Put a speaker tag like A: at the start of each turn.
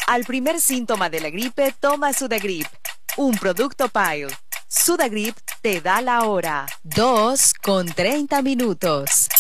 A: Al primer síntoma de la gripe, toma Sudagrip, un producto Pile. Sudagrip te da la hora. 2:30.